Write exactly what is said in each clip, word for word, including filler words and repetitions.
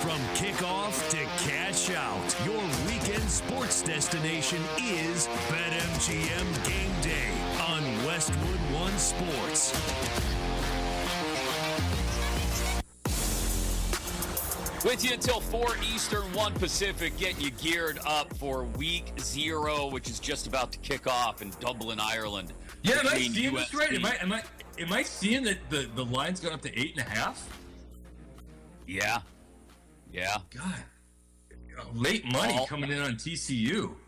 From kickoff to cash out, your weekend sports destination is BetMGM Game Day on Westwood One Sports. With you until four Eastern, one Pacific, getting you geared up for week zero, which is just about to kick off in Dublin, Ireland. Yeah, am I seeing this right? Am I, am I, am I seeing that the, the line's gone up to eight and a half? Yeah. Yeah. God. Late money All, coming in on T C U.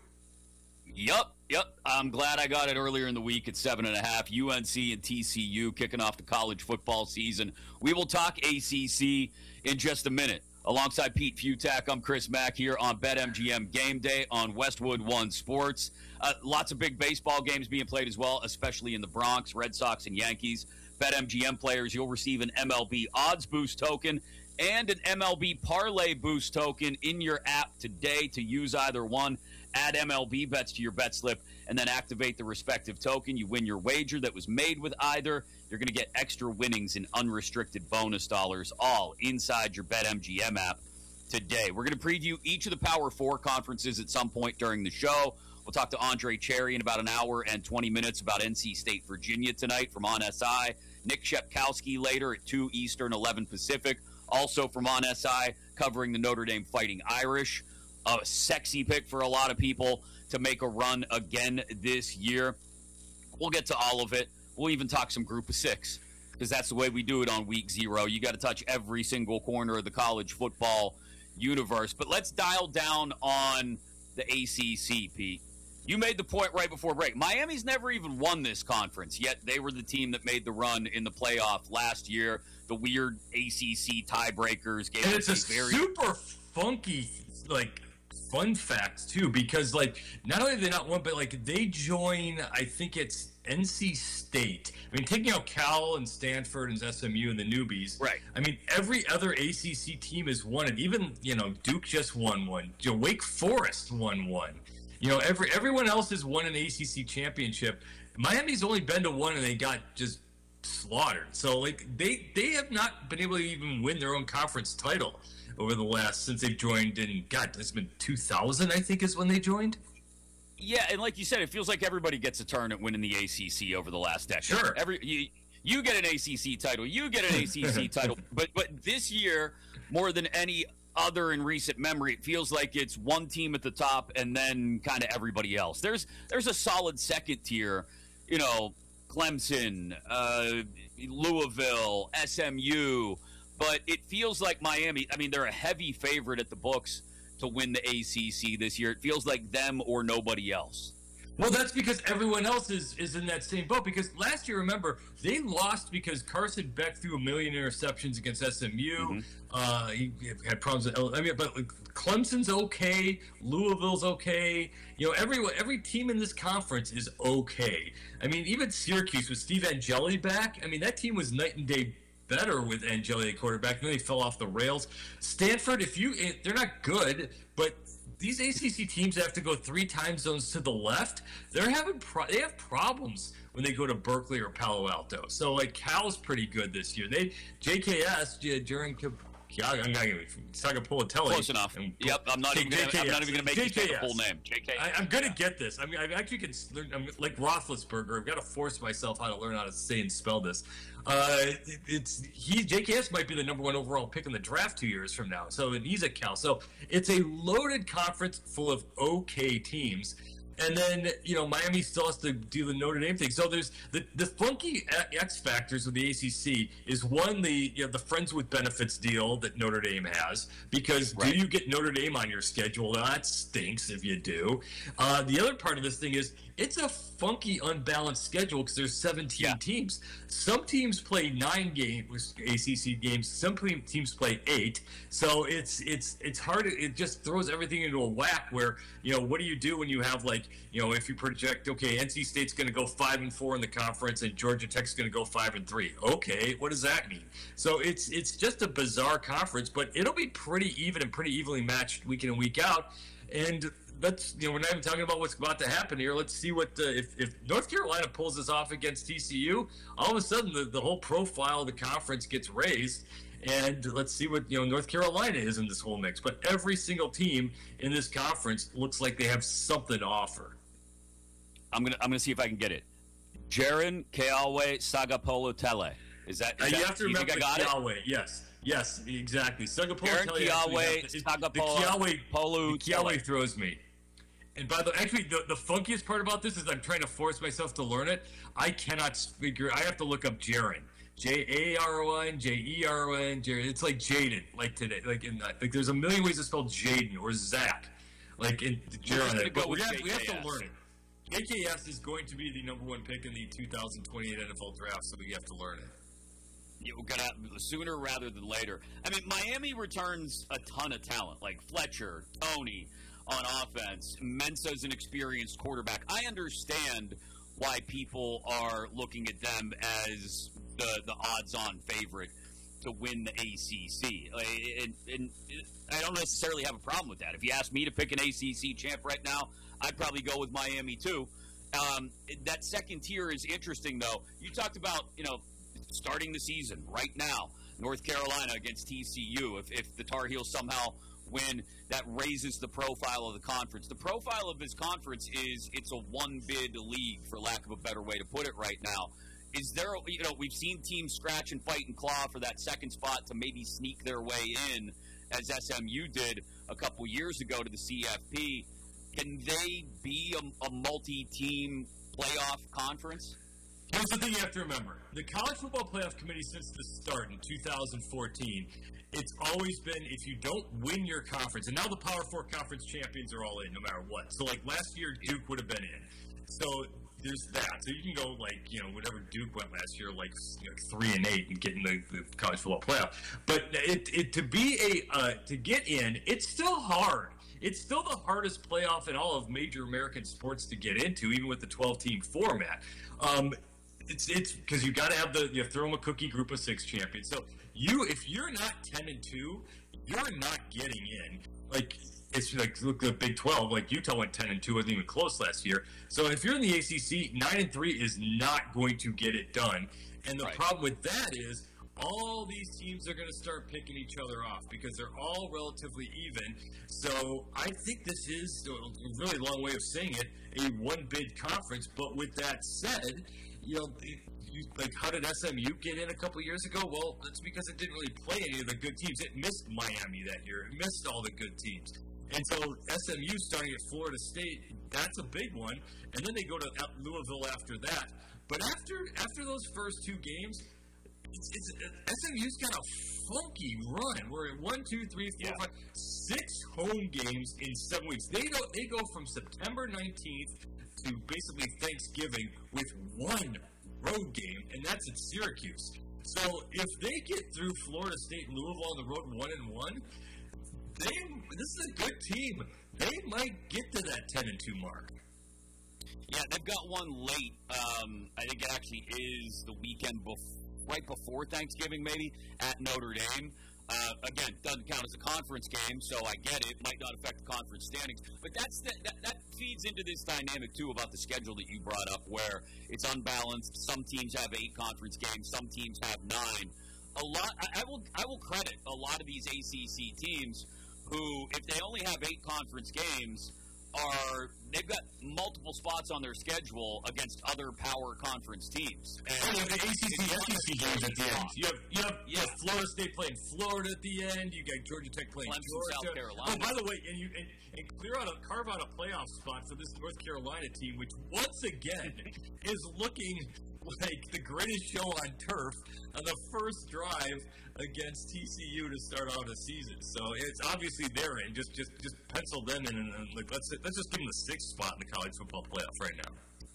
Yep. Yep. I'm glad I got it earlier in the week at seven and a half. U N C and T C U kicking off the college football season. We will talk A C C in just a minute. Alongside Pete Futak, I'm Chris Mack here on BetMGM Game Day on Westwood One Sports. Uh, lots of big baseball games being played as well, especially in the Bronx, Red Sox and Yankees. BetMGM players, you'll receive an M L B Odds Boost token and an M L B Parlay Boost token in your app today to use either one. Add M L B bets to your bet slip and then activate the respective token. You win your wager that was made with either. You're going to get extra winnings and unrestricted bonus dollars all inside your BetMGM app today. We're going to preview each of the Power Four conferences at some point during the show. We'll talk to Andre Cherry in about an hour and twenty minutes about N C State, Virginia tonight from On S I. Nick Shepkowski later at two Eastern, eleven Pacific. Also from On S I, covering the Notre Dame Fighting Irish. A sexy pick for a lot of people to make a run again this year. We'll get to all of it. We'll even talk some Group of Six, because that's the way we do it on week zero. You got to touch every single corner of the college football universe. But let's dial down on the A C C, Pete. You made the point right before break. Miami's never even won this conference, yet they were the team that made the run in the playoff last year. The weird A C C tiebreakers gave and it's a very super funky, like, fun fact, too, because, like, not only did they not win, but, like, they join, I think it's N C State. I mean, taking out Cal and Stanford and S M U and the newbies. Right. I mean, every other A C C team has won it. Even, you know, Duke just won one. You know, Wake Forest won one. You know, every everyone else has won an A C C championship. Miami's only been to one, and they got just slaughtered. So, like, they they have not been able to even win their own conference title over the last, since they've joined in, God, it's been two thousand, I think, is when they joined. Yeah, and like you said, it feels like everybody gets a turn at winning the A C C over the last decade. Sure. Every you, you get an A C C title, you get an A C C title, but but this year, more than any other in recent memory, it feels like it's one team at the top and then kind of everybody else. There's there's a solid second tier, you know, Clemson, uh, Louisville, S M U, but it feels like Miami, I mean, they're a heavy favorite at the books to win the A C C this year. It feels like them or nobody else. Well, that's because everyone else is, is in that same boat. Because last year, remember, they lost because Carson Beck threw a million interceptions against S M U. Mm-hmm. Uh, he had problems with, I mean, but Clemson's okay. Louisville's okay. You know, every every team in this conference is okay. I mean, even Syracuse with Steve Angeli back. I mean, that team was night and day better with Angeli at quarterback. Then they fell off the rails. Stanford, if you, they're not good, but these A C C teams have to go three time zones to the left. They're having pro- they have problems when they go to Berkeley or Palo Alto. So, like, Cal's pretty good this year. They J K S during I'm not even Sagapulatelli. Close enough. And, yep, I'm not even. Gonna, I'm not even going to make J K S. you say the full name. J K S. I, I'm going to get this. I mean, I actually can learn. I'm like Roethlisberger. I've got to force myself how to learn how to say and spell this. Uh, it, it's he. J K S might be the number one overall pick in the draft two years from now. So and he's at Cal. So it's a loaded conference full of okay teams. And then, you know, Miami still has to do the Notre Dame thing. So there's the, the funky X factors of the A C C is one, the you know, the friends with benefits deal that Notre Dame has, because right. do you get Notre Dame on your schedule? That stinks if you do. Uh, the other part of this thing is it's a funky, unbalanced schedule because there's seventeen yeah. teams. Some teams play nine games, A C C games. Some teams play eight. So it's it's it's hard. It just throws everything into a whack where, you know, what do you do when you have, like, you know, if you project, okay, N C State's going to go five and four in the conference and Georgia Tech's going to go five and three. Okay, what does that mean? So it's it's just a bizarre conference, but it'll be pretty even and pretty evenly matched week in and week out. And let's, you know, we're not even talking about what's about to happen here. Let's see what, uh, if, if North Carolina pulls this off against T C U, all of a sudden the, the whole profile of the conference gets raised. And let's see what, you know, North Carolina is in this whole mix. But every single team in this conference looks like they have something to offer. I'm gonna I'm gonna see if I can get it. Jaron Keawe Sagapolu Tele. Is that? Is uh, you that, have to you remember think I got Keawe. it? Yes, yes, exactly. Sagapolu Jaron Keawe Sagapolu Keawe Keawe throws me. And by the way, actually, the, the funkiest part about this is I'm trying to force myself to learn it. I cannot figure. I have to look up Jaron. J A R O N, J E R O N, Jaron. It's like Jaden, like today. Like in that. Like there's a million ways to spell Jaden or Zach. Like in Jaron. But we have, we have to learn it. J K S is going to be the number one pick in the two thousand twenty-eight N F L draft, so we have to learn it. Yeah, we're gonna sooner rather than later. I mean, Miami returns a ton of talent, like Fletcher, Tony on offense. Mensah's an experienced quarterback. I understand why people are looking at them as the the odds-on favorite to win the A C C. And, and I don't necessarily have a problem with that. If you ask me to pick an A C C champ right now, I'd probably go with Miami too. Um, that second tier is interesting, though. You talked about, you know, starting the season right now, North Carolina against T C U. If, if the Tar Heels somehow win, that raises the profile of the conference. The profile of this conference is it's a one-bid league, for lack of a better way to put it right now. Is there, you know, we've seen teams scratch and fight and claw for that second spot to maybe sneak their way in, as S M U did a couple years ago to the C F P. Can they be a, a multi-team playoff conference? Here's the thing you have to remember. The College Football Playoff Committee, since the start in two thousand fourteen, it's always been if you don't win your conference, and now the Power Four conference champions are all in no matter what. So, like, last year, Duke would have been in. So, there's that. So, you can go, like, you know, whatever Duke went last year, like, you know, three and eight and get in the, the College Football Playoff. But it, it to be a, uh, to get in, it's still hard. It's still the hardest playoff in all of major American sports to get into, even with the twelve-team format. Um, it's it's because you got to have the you throw them a cookie group of six champions. So you, if you're not ten and two, you're not getting in. Like it's like look at the Big twelve. Like Utah went ten and two, wasn't even close last year. So if you're in the A C C, nine and three is not going to get it done. And the right. problem with that is, all these teams are going to start picking each other off because they're all relatively even. So I think this is a really long way of saying it, a one-bid conference. But with that said, you know, you, like how did S M U get in a couple years ago? Well, that's because it didn't really play any of the good teams. It missed Miami that year. It missed all the good teams. And so S M U starting at Florida State, that's a big one. And then they go to Louisville after that. But after after those first two games, It's, it's, S M U's got a funky run. We're at one, two, three, four, yeah. five, six home games in seven weeks. They go they go from September nineteenth to basically Thanksgiving with one road game, and that's at Syracuse. So if they get through Florida State and Louisville on the road one and one, they this is a good team. They might get to that ten and two mark. Yeah, they've got one late. Um, I think it actually is the weekend before. Right before Thanksgiving, maybe, at Notre Dame. Uh, again, doesn't count as a conference game, so I get it. Might not affect the conference standings. But that's the, that, that feeds into this dynamic, too, about the schedule that you brought up, where it's unbalanced. Some teams have eight conference games. Some teams have nine. A lot. I, I will I will credit a lot of these A C C teams who, if they only have eight conference games, are they've got multiple spots on their schedule against other power conference teams. And oh, the A C C, S E C games at the end. You have you have, you have Florida State playing Florida at the end. You got Georgia Tech playing Clemson, Georgia. South Carolina. Oh, by the way, and you and, and clear out a carve out a playoff spot for this North Carolina team, which once again is looking like the greatest show on turf on the first drive against T C U to start out a season. So it's obviously they're in. Just just just pencil them in and, and like let's let's just give them the sixth spot in the college football playoff right now.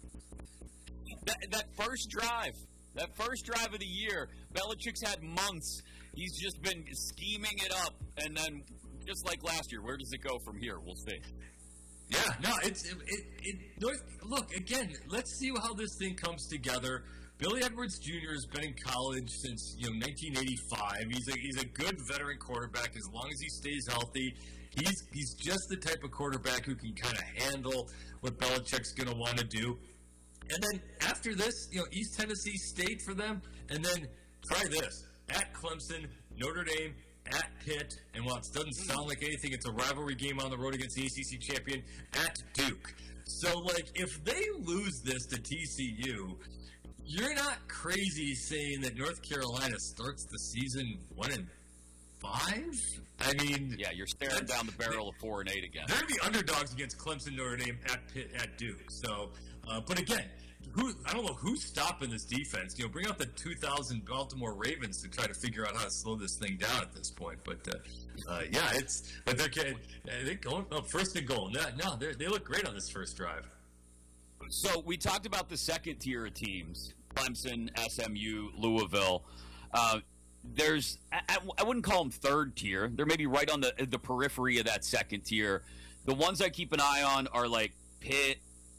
That, that first drive, that first drive of the year, Belichick's had months. He's just been scheming it up, and then just like last year, where does it go from here? We'll see. Yeah, no, it's it, it, it. Look again. Let's see how this thing comes together. Billy Edwards Junior has been in college since you know nineteen eighty-five. He's a he's a good veteran quarterback as long as he stays healthy. He's he's just the type of quarterback who can kind of handle what Belichick's going to want to do. And then after this, you know, East Tennessee State for them, and then try this at Clemson, Notre Dame, at Pitt, and while it doesn't sound like anything, it's a rivalry game on the road against the A C C champion at Duke. So, like, if they lose this to T C U, you're not crazy saying that North Carolina starts the season one and five? I mean, yeah, you're staring down the barrel of four and eight again. They're the underdogs against Clemson, Notre Dame, at Pitt, at Duke. So, uh, but again, who I don't know who's stopping this defense. You know, bring out the two thousand Baltimore Ravens to try to figure out how to slow this thing down at this point. But uh, uh, yeah, it's but they're they're going oh, first and goal. No, no, they look great on this first drive. So we talked about the second tier of teams: Clemson, S M U, Louisville. Uh, there's I, I wouldn't call them third tier. They're maybe right on the the periphery of that second tier. The ones I keep an eye on are like Pitt,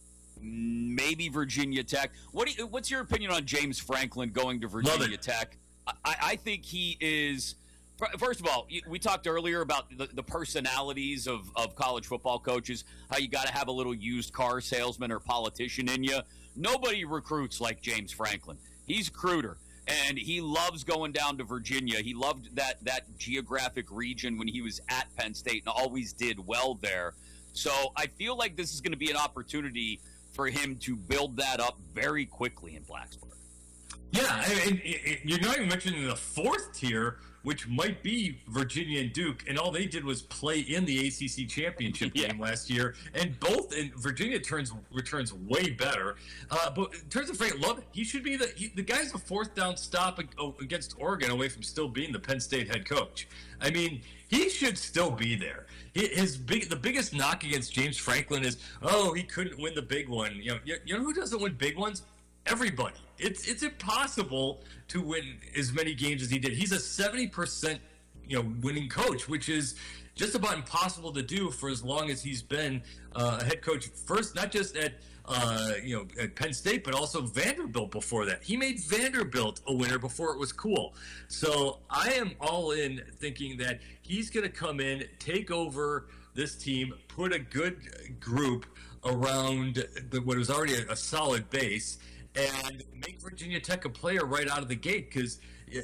maybe Virginia Tech. What do you, what's your opinion on James Franklin going to Virginia Tech? I, I think he is. First of all, we talked earlier about the, the personalities of, of college football coaches, how you got to have a little used car salesman or politician in you. Nobody recruits like James Franklin. He's a recruiter, and he loves going down to Virginia. He loved that, that geographic region when he was at Penn State and always did well there. So I feel like this is going to be an opportunity for him to build that up very quickly in Blacksburg. Yeah, and, and you're not even mentioning the fourth tier, which might be Virginia and Duke, and all they did was play in the A C C championship yeah. game last year, and both in Virginia turns returns way better. Uh, but in terms of Frank Love, he should be the he, the guy's a fourth down stop against Oregon away from still being the Penn State head coach. I mean, he should still be there. His big, the biggest knock against James Franklin is, oh, he couldn't win the big one. You know, you, you know who doesn't win big ones? Everybody. It's it's impossible to win as many games as he did. He's a seventy percent, you know, winning coach, which is just about impossible to do for as long as he's been uh, a head coach. First, not just at uh, you know at Penn State, but also Vanderbilt before that. He made Vanderbilt a winner before it was cool. So I am all in thinking that he's going to come in, take over this team, put a good group around the, what was already a, a solid base, and make Virginia Tech a player right out of the gate, because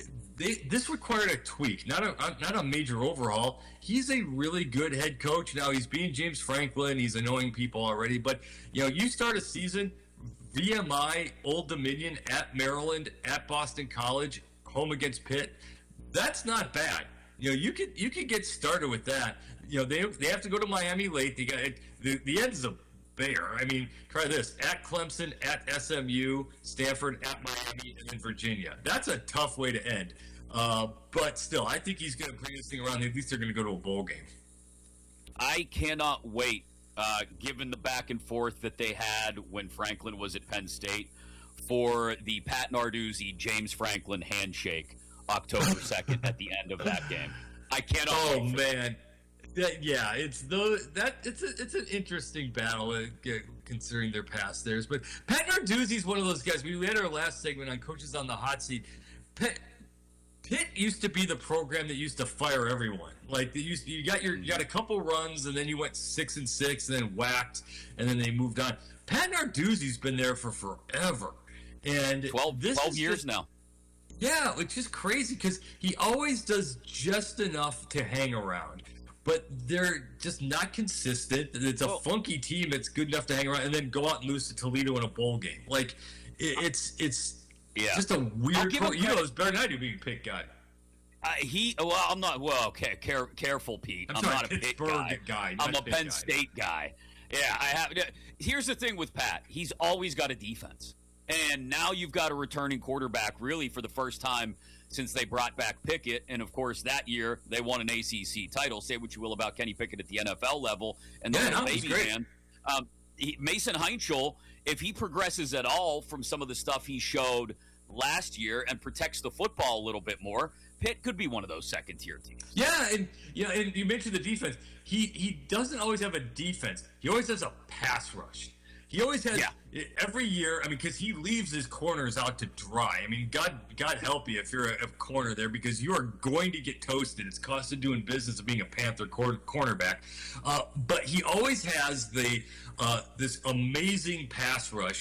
this required a tweak, not a not a major overhaul. He's a really good head coach. Now, he's being James Franklin. He's annoying people already. But, you know, you start a season, V M I, Old Dominion, at Maryland, at Boston College, home against Pitt. That's not bad. You know, you could you could get started with that. You know, they they have to go to Miami late. They got the the end's a bear. I mean, try this: at Clemson, at S M U, Stanford, at Miami, and then Virginia. That's a tough way to end. Uh, but still, I think he's going to bring this thing around. At least they're going to go to a bowl game. I cannot wait, uh, given the back and forth that they had when Franklin was at Penn State, for the Pat Narduzzi James Franklin handshake October second at the end of that game. I cannot. Oh wait for man. That, yeah, it's the that it's a, it's an interesting battle uh, considering their past theirs. But Pat Narduzzi's one of those guys. We had our last segment on Coaches on the Hot Seat. Pitt, Pitt used to be the program that used to fire everyone. Like they used, you got your you got a couple runs, and then you went six and six, and then whacked, and then they moved on. Pat Narduzzi's been there for forever, and twelve, this twelve years just, now. Yeah, it's just crazy because he always does just enough to hang around. But they're just not consistent. It's a well, funky team that's good enough to hang around and then go out and lose to Toledo in a bowl game. Like, it, it's it's yeah. just a weird. Pro- you know, it's better than I do being a Pitt guy. Uh, he well, I'm not. Well, okay, care, careful, Pete. I'm, I'm sorry, not a Pitt guy. guy I'm a Penn guy. State guy. Yeah, I have. Here's the thing with Pat. He's always got a defense, and now you've got a returning quarterback. Really, for the first time since they brought back Pickett, and of course that year they won an A C C title. Say what you will about Kenny Pickett at the N F L level, and the yeah, little no, baby man. Um, he, Mason Heinschel, if he progresses at all from some of the stuff he showed last year and protects the football a little bit more, Pitt could be one of those second-tier teams. Yeah, and you know, and you mentioned the defense. He he doesn't always have a defense. He always has a pass rush. He always has yeah. every year. I mean, because he leaves his corners out to dry. I mean, God, God help you if you're a, a corner there, because you are going to get toasted. It's cost of doing business of being a Panther cor- cornerback. Uh, but he always has the uh, this amazing pass rush.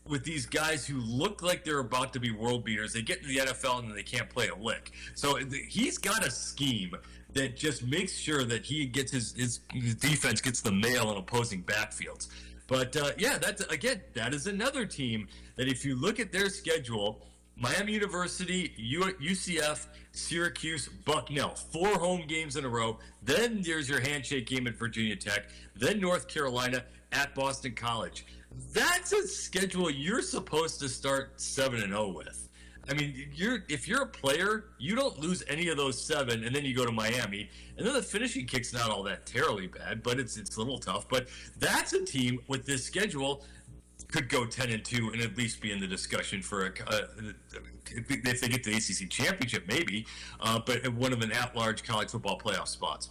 with these guys who look like they're about to be world beaters. They get into the N F L and then they can't play a lick. So he's got a scheme that just makes sure that he gets his, his, his defense gets the mail in opposing backfields. But, uh, yeah, that's again, that is another team that if you look at their schedule, Miami University, U C F, Syracuse, Bucknell, four home games in a row. Then there's your handshake game at Virginia Tech. Then North Carolina at Boston College. That's a schedule you're supposed to start seven and zero with. I mean, you're if you're a player, you don't lose any of those seven, and then you go to Miami, and then the finishing kick's not all that terribly bad, but it's it's a little tough. But that's a team with this schedule could go ten and two and at least be in the discussion for a, uh, if they get to the A C C championship, maybe, uh, but one of an at-large college football playoff spots.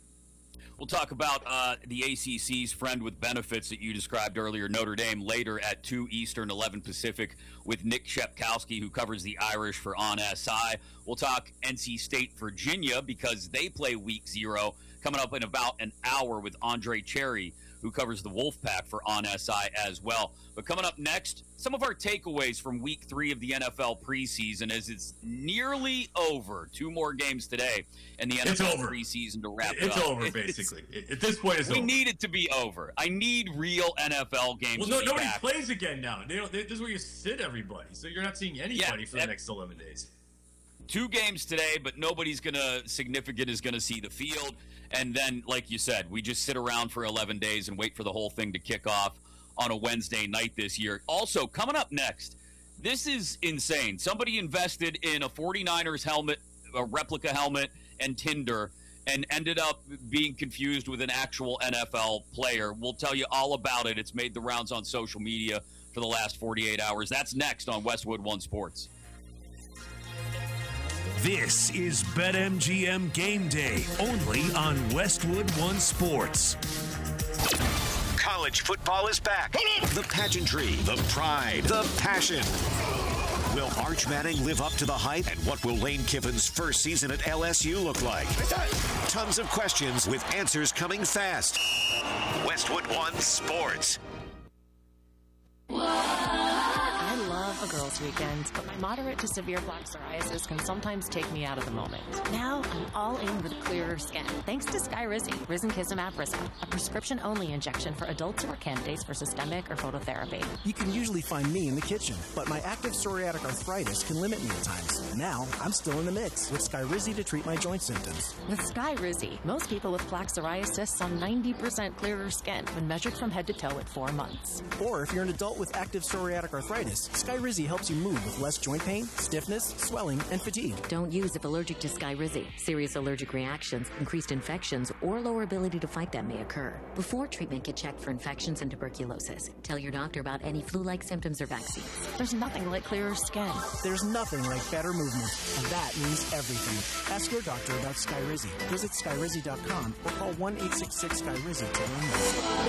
We'll talk about uh, the A C C's friend with benefits that you described earlier, Notre Dame, later at two Eastern, eleven Pacific, with Nick Shepkowski, who covers the Irish for On S I. We'll talk N C State, Virginia, because they play week zero, coming up in about an hour with Andre Cherry, who covers the Wolfpack for On S I as well. But coming up next, some of our takeaways from week three of the N F L preseason, as it's nearly over. Two more games today and the N F L preseason to wrap it it's up. It's over, basically. It's, at this point, it's we over. We need it to be over. I need real N F L games. Well, no, to be nobody back. plays again now. They don't, they, this is where you sit everybody. So you're not seeing anybody Yeah, for the next eleven days. Two games today, but nobody's going to, significant is going to see the field. And then, like you said, we just sit around for eleven days and wait for the whole thing to kick off on a Wednesday night this year. Also, coming up next, this is insane. Somebody invested in a 49ers helmet, a replica helmet, and Tinder, and ended up being confused with an actual N F L player. We'll tell you all about it. It's made the rounds on social media for the last forty-eight hours. That's next on Westwood One Sports. This is BetMGM Game Day, only on Westwood One Sports. College football is back. The pageantry, the pride, the passion. Will Arch Manning live up to the hype? And what will Lane Kiffin's first season at L S U look like? Tons of questions with answers coming fast. Westwood One Sports. I love a girls' weekend, but my moderate to severe plaque psoriasis can sometimes take me out of the moment. Now I'm all in with clearer skin, thanks to Skyrizi, Risankizumab Risa, a prescription-only injection for adults who are candidates for systemic or phototherapy. You can usually find me in the kitchen, but my active psoriatic arthritis can limit me at times. Now I'm still in the mix with Skyrizi to treat my joint symptoms. With Skyrizi, most people with plaque psoriasis saw ninety percent clearer skin when measured from head to toe at four months. Or if you're an adult with active psoriatic arthritis, Skyrizi helps you move with less joint pain, stiffness, swelling, and fatigue. Don't use if allergic to Skyrizi. Serious allergic reactions, increased infections, or lower ability to fight them may occur. Before treatment, get checked for infections and tuberculosis. Tell your doctor about any flu-like symptoms or vaccines. There's nothing like clearer skin. There's nothing like better movement, and that means everything. Ask your doctor about Skyrizi. Visit Skyrizi dot com or call one eight six six Skyrizi to learn more.